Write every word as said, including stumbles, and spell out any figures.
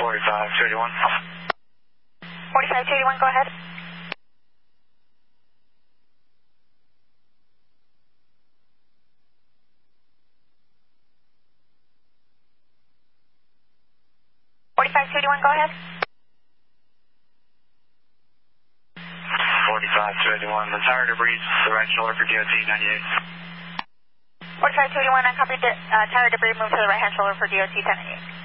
forty-five two eighty-one. forty-five two eighty-one, go ahead. forty-five two eighty-one, go ahead. forty-five two eighty-one, the tire debris, right shoulder for D O T ninety-eight. forty-five two eighty-one, uncopy, uh, tire debris, move to the right hand shoulder for D O T ten eighty-eight.